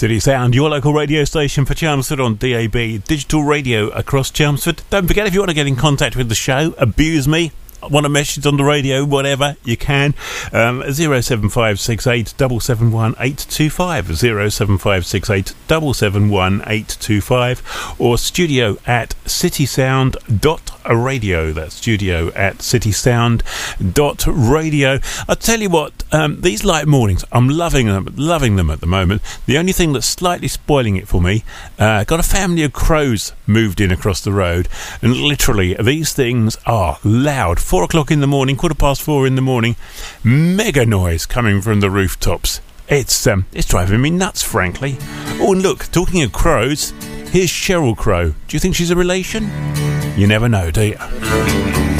City Sound, your local radio station for Chelmsford on DAB, digital radio across Chelmsford. Don't forget, if you want to get in contact with the show, abuse me, want a message on the radio, whatever, you can. 07568 771 825, 07568 771 825, or studio@citysound.radio. That's studio@citysound.radio. I'll tell you what, these light mornings, I'm loving them at the moment. The only thing that's slightly spoiling it for me, got a family of crows moved in across the road, and literally these things are loud. 4 o'clock in the morning, 4:15 in the morning, mega noise coming from the rooftops. It's driving me nuts, frankly. Oh, and look, talking of crows, here's Sheryl Crow. Do you think she's a relation? You never know, do you?